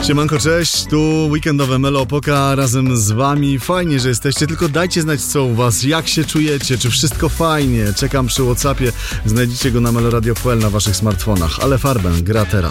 Siemanko, cześć, tu weekendowe Melo Opoka razem z wami. Fajnie, że jesteście, tylko dajcie znać co u was, jak się czujecie, czy wszystko fajnie. Czekam przy WhatsAppie, znajdziecie go na meloradio.pl na waszych smartfonach, ale Farben gra teraz.